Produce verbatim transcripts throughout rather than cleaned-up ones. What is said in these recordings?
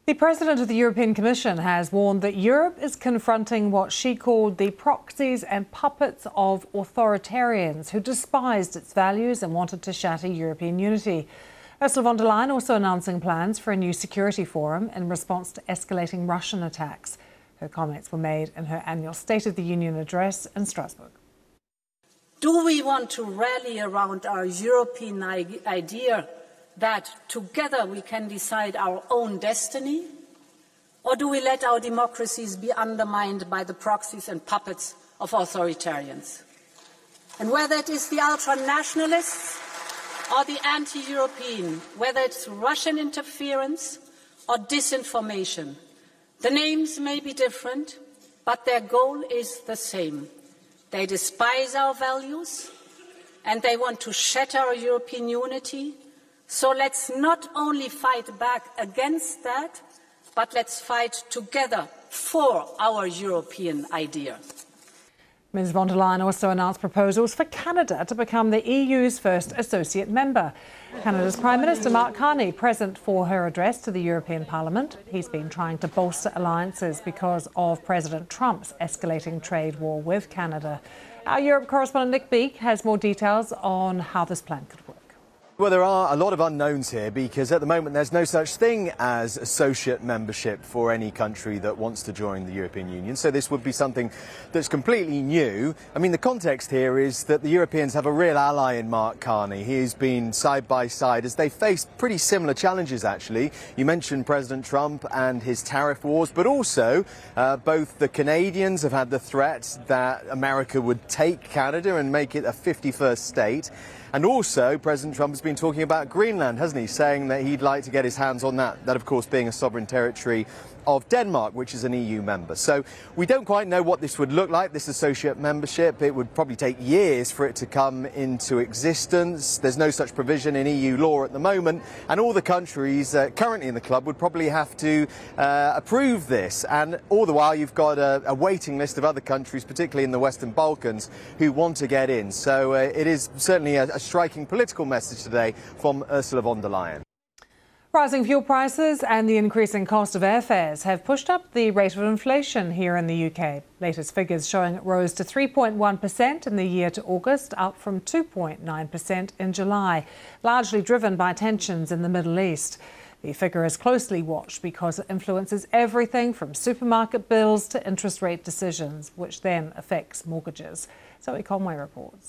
The President of the European Commission has warned that Europe is confronting what she called the proxies and puppets of authoritarians who despised its values and wanted to shatter European unity. Ursula von der Leyen also announcing plans for a new security forum in response to escalating Russian attacks. Her comments were made in her annual State of the Union address in Strasbourg. Do we want to rally around our European idea that together we can decide our own destiny? Or do we let our democracies be undermined by the proxies and puppets of authoritarians? And whether it is the ultra-nationalists or the anti-European, whether it's Russian interference or disinformation, the names may be different, but their goal is the same. They despise our values and they want to shatter our European unity. So let's not only fight back against that, but let's fight together for our European idea. Miz von der Leyen also announced proposals for Canada to become the E U's first associate member. Canada's Prime Minister Mark Carney present for her address to the European Parliament. He's been trying to bolster alliances because of President Trump's escalating trade war with Canada. Our Europe correspondent Nick Beake has more details on how this plan could work. Well, there are a lot of unknowns here because at the moment there's no such thing as associate membership for any country that wants to join the European Union. So this would be something that's completely new. I mean, the context here is that the Europeans have a real ally in Mark Carney. He's been side by side as they face pretty similar challenges, actually. You mentioned President Trump and his tariff wars, but also uh, both the Canadians have had the threat that America would take Canada and make it a fifty-first state. And also, President Trump has been talking about Greenland, hasn't he? Saying that he'd like to get his hands on that. That, of course, being a sovereign territory of Denmark, which is an E U member. So we don't quite know what this would look like, this associate membership. It would probably take years for it to come into existence. There's no such provision in E U law at the moment. And all the countries uh, currently in the club would probably have to uh, approve this. And all the while, you've got a, a waiting list of other countries, particularly in the Western Balkans, who want to get in. So uh, it is certainly a, a striking political message today from Ursula von der Leyen. Rising fuel prices and the increasing cost of airfares have pushed up the rate of inflation here in the U K. Latest figures showing it rose to three point one percent in the year to August, up from two point nine percent in July, largely driven by tensions in the Middle East. The figure is closely watched because it influences everything from supermarket bills to interest rate decisions, which then affects mortgages. Zoe Conway reports.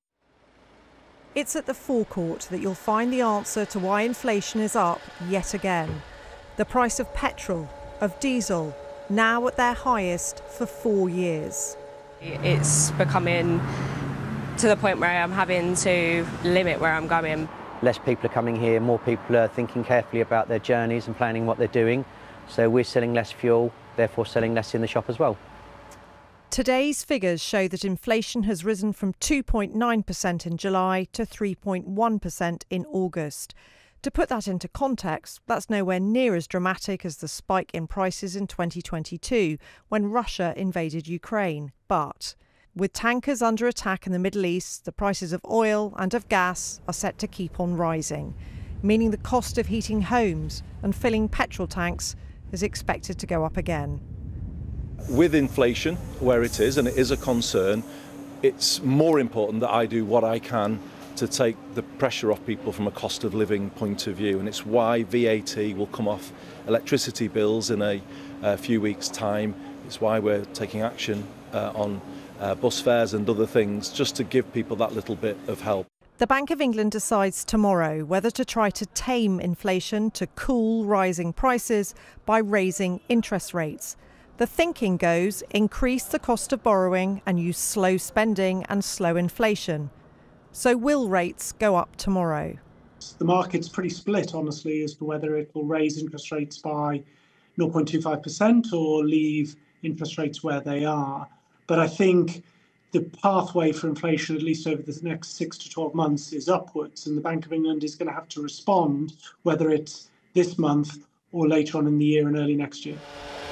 It's at the forecourt that you'll find the answer to why inflation is up yet again. The price of petrol, of diesel, now at their highest for four years. It's becoming to the point where I'm having to limit where I'm going. Less people are coming here, more people are thinking carefully about their journeys and planning what they're doing. So we're selling less fuel, therefore selling less in the shop as well. Today's figures show that inflation has risen from two point nine percent in July to three point one percent in August. To put that into context, that's nowhere near as dramatic as the spike in prices in twenty twenty-two, when Russia invaded Ukraine. But with tankers under attack in the Middle East, the prices of oil and of gas are set to keep on rising, meaning the cost of heating homes and filling petrol tanks is expected to go up again. With inflation where it is, and it is a concern, it's more important that I do what I can to take the pressure off people from a cost of living point of view. And it's why V A T will come off electricity bills in a, a few weeks' time. It's why we're taking action uh, on uh, bus fares and other things, just to give people that little bit of help. The Bank of England decides tomorrow whether to try to tame inflation to cool rising prices by raising interest rates. The thinking goes, increase the cost of borrowing and use slow spending and slow inflation. So will rates go up tomorrow? The market's pretty split, honestly, as to whether it will raise interest rates by zero point two five percent or leave interest rates where they are. But I think the pathway for inflation, at least over the next six to twelve months, is upwards. And the Bank of England is going to have to respond, whether it's this month or later on in the year and early next year.